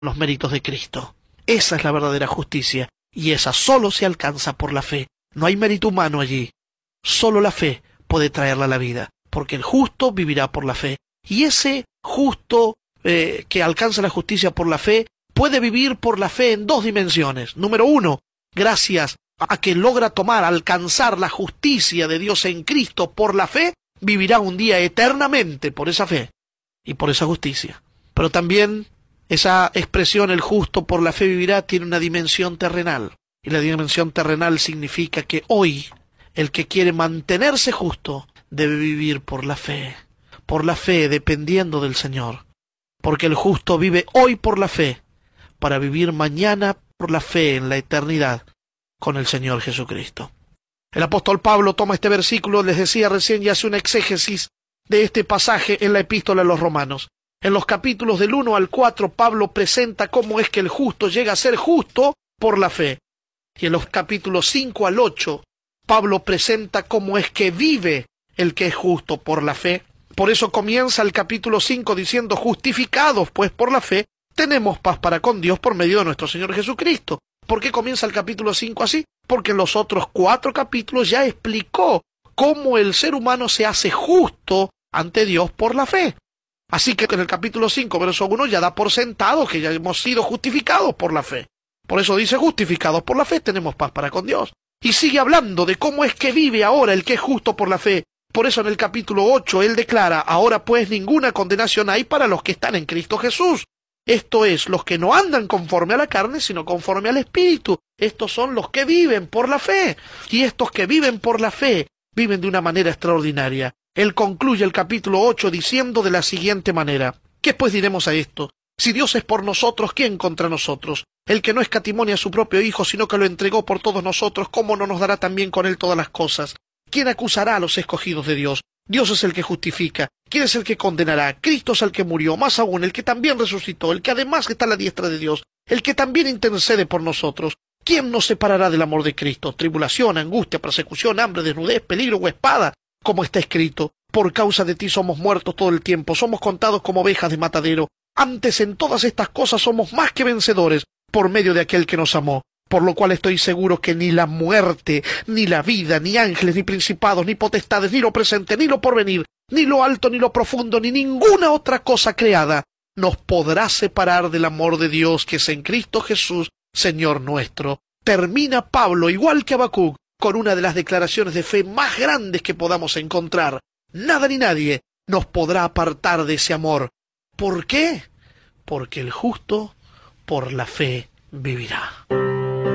los méritos de Cristo. Esa es la verdadera justicia, y esa solo se alcanza por la fe. No hay mérito humano allí. Solo la fe puede traerla a la vida, porque el justo vivirá por la fe. Y ese justo que alcanza la justicia por la fe, puede vivir por la fe en dos dimensiones. Número uno, gracias a que logra alcanzar la justicia de Dios en Cristo por la fe, vivirá un día eternamente por esa fe y por esa justicia. Pero también esa expresión, el justo por la fe vivirá, tiene una dimensión terrenal. Y la dimensión terrenal significa que hoy el que quiere mantenerse justo debe vivir por la fe dependiendo del Señor. Porque el justo vive hoy por la fe, para vivir mañana por la fe en la eternidad con el Señor Jesucristo. El apóstol Pablo toma este versículo, les decía recién, y hace una exégesis de este pasaje en la epístola a los Romanos. En los capítulos del 1 al 4, Pablo presenta cómo es que el justo llega a ser justo por la fe. Y en los capítulos 5 al 8, Pablo presenta cómo es que vive el que es justo por la fe. Por eso comienza el capítulo 5 diciendo: justificados pues por la fe, tenemos paz para con Dios por medio de nuestro Señor Jesucristo. ¿Por qué comienza el capítulo 5 así? Porque en los otros 4 capítulos ya explicó cómo el ser humano se hace justo ante Dios por la fe. Así que en el capítulo 5, verso 1, ya da por sentado que ya hemos sido justificados por la fe. Por eso dice: justificados por la fe, tenemos paz para con Dios. Y sigue hablando de cómo es que vive ahora el que es justo por la fe. Por eso en el capítulo 8 él declara: ahora pues ninguna condenación hay para los que están en Cristo Jesús. Esto es, los que no andan conforme a la carne, sino conforme al Espíritu. Estos son los que viven por la fe. Y estos que viven por la fe, viven de una manera extraordinaria. Él concluye el capítulo 8 diciendo de la siguiente manera: ¿qué pues diremos a esto? Si Dios es por nosotros, ¿quién contra nosotros? El que no escatimó a su propio Hijo, sino que lo entregó por todos nosotros, ¿cómo no nos dará también con él todas las cosas? ¿Quién acusará a los escogidos de Dios? Dios es el que justifica. ¿Quién es el que condenará? Cristo es el que murió, más aún, el que también resucitó, el que además está a la diestra de Dios, el que también intercede por nosotros. ¿Quién nos separará del amor de Cristo? Tribulación, angustia, persecución, hambre, desnudez, peligro o espada, como está escrito: por causa de ti somos muertos todo el tiempo, somos contados como ovejas de matadero. Antes en todas estas cosas somos más que vencedores, por medio de aquel que nos amó. Por lo cual estoy seguro que ni la muerte, ni la vida, ni ángeles, ni principados, ni potestades, ni lo presente, ni lo porvenir, ni lo alto, ni lo profundo, ni ninguna otra cosa creada nos podrá separar del amor de Dios que es en Cristo Jesús, Señor nuestro. Termina Pablo, igual que Habacuc, con una de las declaraciones de fe más grandes que podamos encontrar: nada ni nadie nos podrá apartar de ese amor. ¿Por qué? Porque el justo por la fe vivirá.